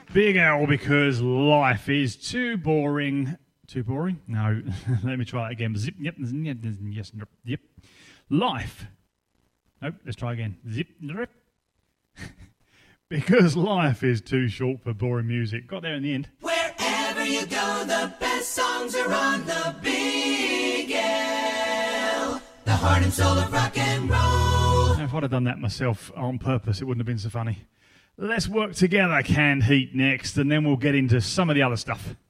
Big L because life is too boring. Too boring? No. Let me try it again. Zip, yep, yes, yep. Life. Nope, let's try again. Zip, rip. Because life is too short for boring music. Got there in the end. Wherever you go, the best songs are on the Big L. The heart and soul of rock and roll. Now, if I'd have done that myself on purpose, it wouldn't have been so funny. Let's work together, Canned Heat next, and then we'll get into some of the other stuff.